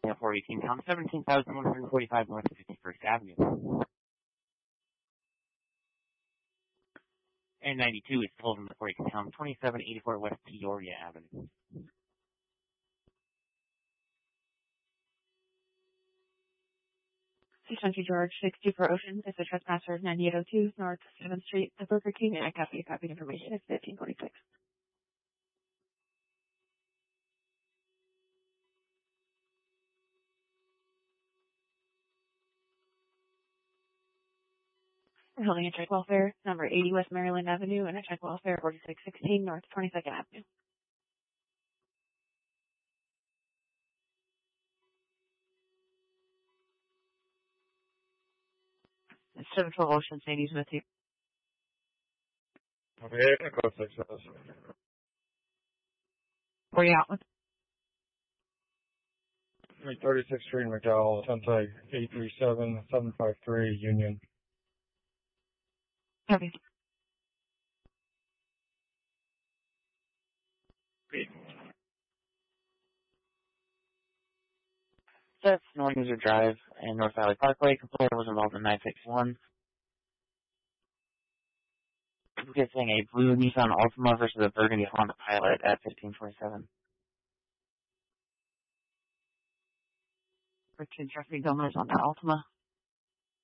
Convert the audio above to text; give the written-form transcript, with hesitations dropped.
at 418 pounds, 17,145 North 51st Avenue. And 92 is pulled from the 418 pounds, 2784 West Peoria Avenue. C20 George, 64 Ocean, is the trespasser 9802 North 7th Street, the Burger King, and I copy information. It's 1546. We're holding a check welfare, number 80 West Maryland Avenue, and a check welfare 4616 North 22nd Avenue. It's 712 Ocean, Sadie's with you. Okay, code 6 says. Where are you out with? 36th Street, McDowell, Tentay 837-753, Union. Copy. That's North User Drive and North Valley Parkway. Complaint was involved in 961. We're getting a blue Nissan Altima versus a burgundy Honda Pilot at 1547. Richard Jeffrey Gomez on that Altima.